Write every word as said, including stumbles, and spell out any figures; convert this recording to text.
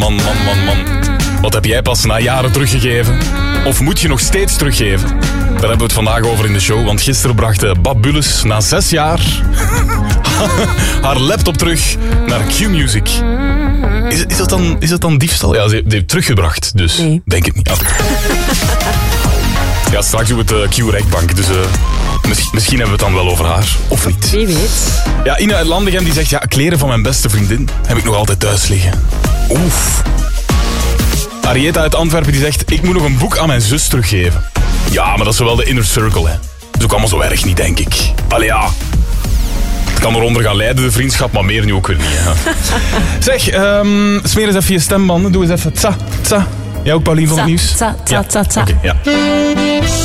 man, man, man, man. Wat heb jij pas na jaren teruggegeven? Of moet je nog steeds teruggeven? Daar hebben we het vandaag over in de show. Want gisteren bracht Bab Bulles na zes jaar haar laptop terug naar Q-Music. Is, is, dat dan, is dat dan diefstal? Ja, ze heeft het teruggebracht, dus nee. Denk het niet. Ah. Ja, straks doen we het uh, Q-rechtbank, dus uh, misschien, misschien hebben we het dan wel over haar, of niet. Wie weet. Ja, Ine uit Landegem die zegt, ja, kleren van mijn beste vriendin heb ik nog altijd thuis liggen. Oef. Arieta uit Antwerpen die zegt, ik moet nog een boek aan mijn zus teruggeven. Ja, maar dat is wel de inner circle, hè. Dat is ook allemaal zo erg niet, denk ik. Allee, ja. Het kan eronder gaan leiden, de vriendschap, maar meer nu ook weer niet. Hè. Zeg, um, smeer eens even je stembanden. Doe eens even tsa, tsa. Jij ook, Paulien, van het nieuws? Tsa, tsa, tsa, tsa. Ja, oké, okay, ja.